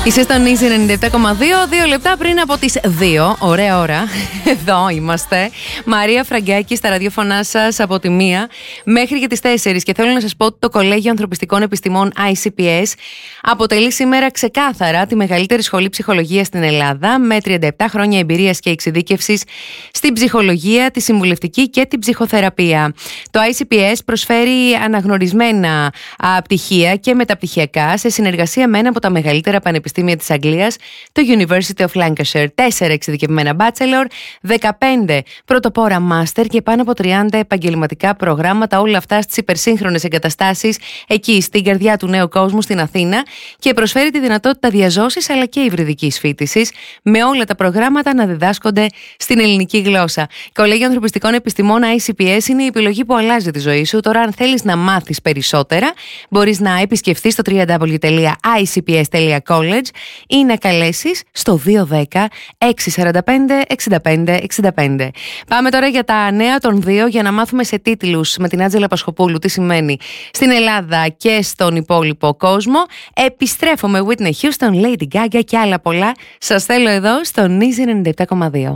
Είσαι στον Easy 97,2, 2 λεπτά πριν από τις 2. Ωραία ώρα. Εδώ είμαστε. Μαρία Φραγκάκη στα ραδιόφωνά σας από τη 1 μέχρι και τις 4. Και θέλω να σας πω ότι το Κολέγιο Ανθρωπιστικών Επιστημών ICPS αποτελεί σήμερα ξεκάθαρα τη μεγαλύτερη σχολή ψυχολογίας στην Ελλάδα, με 37 χρόνια εμπειρίας και εξειδίκευσης στην ψυχολογία, τη συμβουλευτική και την ψυχοθεραπεία. Το ICPS προσφέρει αναγνωρισμένα πτυχία και μεταπτυχιακά σε συνεργασία με ένα από τα μεγαλύτερα πανεπιστήμια της Αγγλίας, το University of Lancashire. 4 εξειδικευμένα bachelor, 15 πρωτοπόρα master και πάνω από 30 επαγγελματικά προγράμματα, όλα αυτά στις υπερσύγχρονες εγκαταστάσεις εκεί στην καρδιά του νέου κόσμου στην Αθήνα, και προσφέρει τη δυνατότητα διαζώσης αλλά και υβριδικής φοιτησης, με όλα τα προγράμματα να διδάσκονται στην ελληνική γλώσσα. Κολέγιο Ανθρωπιστικών Επιστημών ICPS είναι η επιλογή που αλλάζει τη ζωή σου. Τώρα, αν θέλεις να μάθεις περισσότερα, μπορείς να επισκεφθείς το www.icps.college ή να καλέσεις στο 210 645 65 65. Πάμε τώρα για τα νέα των 2 για να μάθουμε σε τίτλους με την Άντζελα Πασχοπούλου τι σημαίνει στην Ελλάδα και στον υπόλοιπο κόσμο. Επιστρέφω με Whitney Houston, Lady Gaga και άλλα πολλά. Σας θέλω εδώ στον Easy 97,2.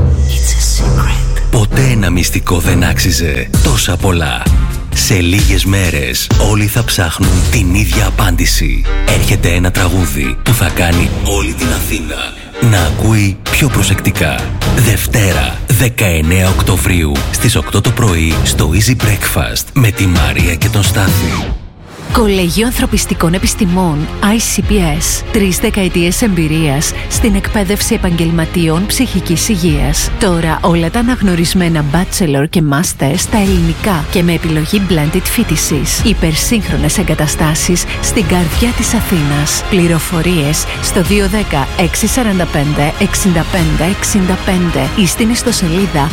Ποτέ ένα μυστικό δεν άξιζε τόσα πολλά. Σε λίγες μέρες όλοι θα ψάχνουν την ίδια απάντηση. Έρχεται ένα τραγούδι που θα κάνει όλη την Αθήνα να ακούει πιο προσεκτικά. Δευτέρα, 19 Οκτωβρίου, στις 8 το πρωί, στο Easy Breakfast με τη Μαρία και τον Στάθη. Κολέγιο Ανθρωπιστικών Επιστημών ICPS. 3 δεκαετίες εμπειρίας στην εκπαίδευση επαγγελματιών ψυχικής υγείας. Τώρα όλα τα αναγνωρισμένα bachelor και master στα ελληνικά και με επιλογή blended φοιτησης. Υπερσύγχρονες εγκαταστάσεις στην καρδιά της Αθήνας. Πληροφορίες στο 210 645 65 65 ή στην ιστοσελίδα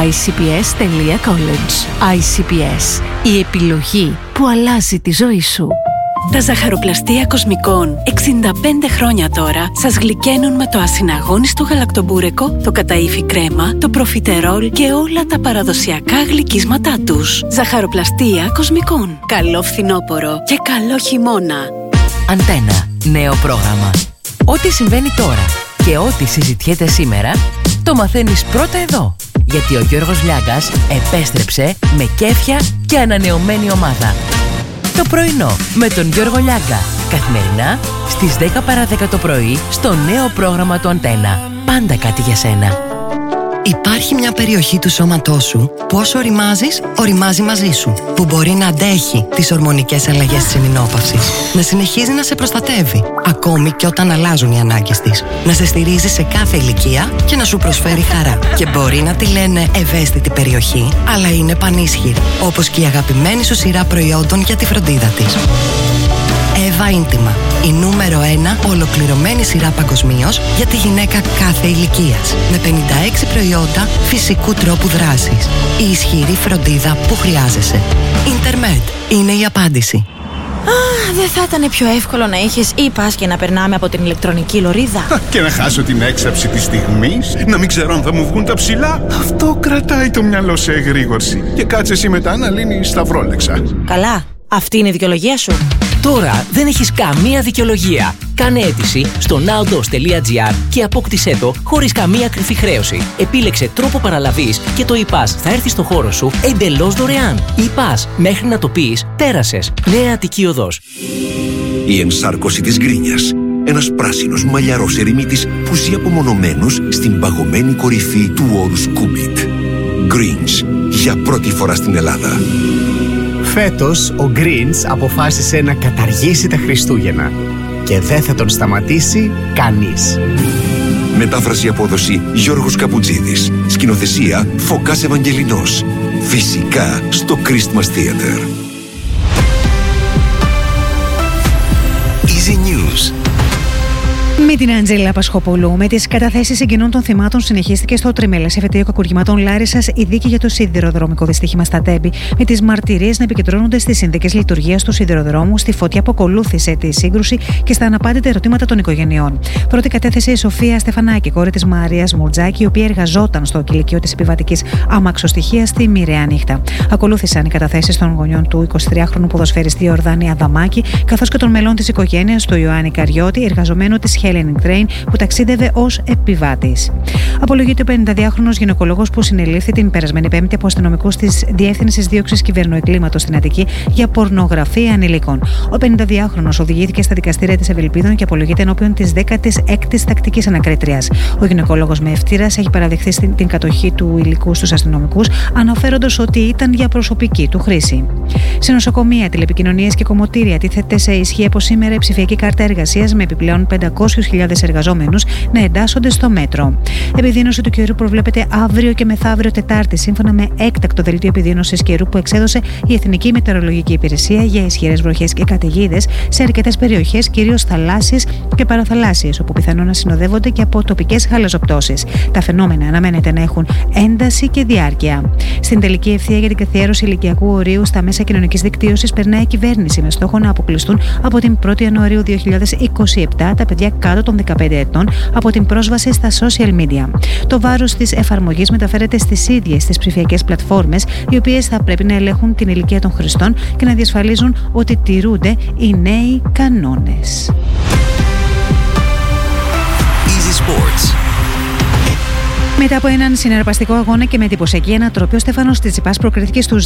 icps.college. ICPS. Η επιλογή που αλλάζει τη ζωή σου. Τα ζαχαροπλαστεία Κοσμικών, 65 χρόνια τώρα, σας γλυκαίνουν με το ασυναγώνιστο γαλακτομπούρεκο, το καταΐφι κρέμα, το προφιτερόλ και όλα τα παραδοσιακά γλυκίσματά τους. Ζαχαροπλαστεία Κοσμικών. Καλό φθινόπωρο και καλό χειμώνα. Αντένα. Νέο πρόγραμμα. Ό,τι συμβαίνει τώρα και ό,τι συζητιέται σήμερα, το μαθαίνεις πρώτα εδώ. Γιατί ο Γιώργος Λιάγκας επέστρεψε με κέφια και ανανεωμένη ομάδα. Το πρωινό με τον Γιώργο Λιάγκα. Καθημερινά στις 10 παρά 10 το πρωί στο νέο πρόγραμμα του Αντένα. Πάντα κάτι για σένα. Υπάρχει μια περιοχή του σώματός σου που όσο οριμάζεις, οριμάζει μαζί σου. Που μπορεί να αντέχει τις ορμονικές αλλαγές της εμεινόπαυσης. Να συνεχίζει να σε προστατεύει, ακόμη και όταν αλλάζουν οι ανάγκες της. Να σε στηρίζει σε κάθε ηλικία και να σου προσφέρει χαρά. Και μπορεί να τη λένε ευαίσθητη περιοχή, αλλά είναι πανίσχυρη. Όπως και η αγαπημένη σου σειρά προϊόντων για τη φροντίδα της. Εύα Ίντιμα. Η νούμερο 1 ολοκληρωμένη σειρά παγκοσμίως για τη γυναίκα κάθε ηλικίας. Με 56 προϊόντα φυσικού τρόπου δράσης. Η ισχυρή φροντίδα που χρειάζεσαι. Ιντερμετ είναι η απάντηση. Δεν θα ήταν πιο εύκολο να είχες e-pass και να περνάμε από την ηλεκτρονική λωρίδα? Και να χάσω την έξαψη της στιγμής, να μην ξέρω αν θα μου βγουν τα ψηλά. Αυτό κρατάει το μυαλό σε εγρήγορση. Και κάτσε εσύ μετά να λύνεις τα βρόλεξα. Καλά, αυτή είναι η δικαιολογία σου. Τώρα δεν έχεις καμία δικαιολογία. Κάνε αίτηση στο nowdos.gr και απόκτησέ το χωρίς καμία κρυφή χρέωση. Επίλεξε τρόπο παραλαβής και το e-pass θα έρθει στο χώρο σου εντελώς δωρεάν. E-pass, μέχρι να το πεις, πέρασες. Νέα Αττική Οδός. Η ενσάρκωση της γκρίνιας. Ένας πράσινος μαλλιαρός ερημίτης που ζει απομονωμένος στην παγωμένη κορυφή του όρους Κούμπιτ. Greens, για πρώτη φορά στην Ελλάδα. Φέτος ο Greens αποφάσισε να καταργήσει τα Χριστούγεννα και δεν θα τον σταματήσει κανείς. Μετάφραση απόδοση Γιώργος Καπουτζίδης. Σκηνοθεσία Φωκάς Ευαγγελινός. Φυσικά στο Christmas Theater. Easy News. την Αντζέλα Πασχοπούλου. Με τις καταθέσεις συγκοινών των θυμάτων συνεχίστηκε στο τριμελές εφετείο κακουργημάτων Λάρισσας η δίκη για το σιδηροδρομικό δυστύχημα στα Τέμπη, με τις μαρτυρίες να επικεντρώνονται στις συνθήκες λειτουργίας του σιδηροδρόμου, στη φωτιά που ακολούθησε τη σύγκρουση και στα αναπάντητα ερωτήματα των οικογενειών. Πρώτη κατέθεσε η Σοφία Στεφανάκη, κόρη της Μαρίας Μουρτζάκη, η οποία εργαζόταν στο κηλικείο της επιβατικής αμαξοστοιχείας στη Μοιραία Νύχτα. Ακολούθησαν οι καταθέσεις των γονιών του 23χρονου ποδοσφαιριστή Ιορδάνη Αδαμάκη, καθώς και των μελών της οικογένειας του Ιωάννη Καριώτη, εργαζομένου της Hellenic Train, που ταξίδευε ως επιβάτης. Απολογείται ο 52χρονος γυναικολόγος που συνελήφθη την περασμένη Πέμπτη από αστυνομικούς της Διεύθυνσης Δίωξης Κυβερνοεγκλήματος στην Αττική για πορνογραφία ανηλίκων. Ο 52χρονος οδηγήθηκε στα δικαστήρια της Ευελπίδων και απολογείται ενώπιον της 16ης τακτικής ανακρίτριας. Ο γυναικολόγος με ευτήρας έχει παραδεχθεί την κατοχή του υλικού στους αστυνομικούς, αναφέροντας ότι ήταν για προσωπική του χρήση. Σε νοσοκομεία, τηλεπικοινωνίες και κομμωτήρια τίθεται σε ισχύ από σήμερα η ψηφιακή κάρτα εργασίας με επιπλέον 500.000 εργαζόμενους να εντάσσονται στο μέτρο. Επιδείνωση του καιρού προβλέπεται αύριο και μεθαύριο Τετάρτη, σύμφωνα με έκτακτο δελτίο επιδείνωσης καιρού που εξέδωσε η Εθνική Μετεωρολογική Υπηρεσία για ισχυρές βροχές και καταιγίδες σε αρκετές περιοχές, κυρίως θαλάσσιες και παραθαλάσσιες, όπου πιθανόν να συνοδεύονται και από τοπικές χαλαζοπτώσεις. Τα φαινόμενα αναμένεται να έχουν ένταση και διάρκεια. Στην τελική ευθεία για την καθιέρωση ηλικιακού ορίου στα μέσα κοινωνικής δικτύωσης περνάει η κυβέρνηση με στόχο να αποκλειστούν από την 1η Ιανουαρίου 2027 τα παιδιά κάτω των 15 ετών από την πρόσβαση στα social media. Το βάρος της εφαρμογής μεταφέρεται στις ίδιες τις ψηφιακές πλατφόρμες, οι οποίες θα πρέπει να ελέγχουν την ηλικία των χρηστών και να διασφαλίζουν ότι τηρούνται οι νέοι κανόνες. Easy Sports. Μετά από έναν συναρπαστικό αγώνα και με εντυπωσιακή ανατροπή, ο Στέφανος Τσιτσιπάς προκρίθηκε στους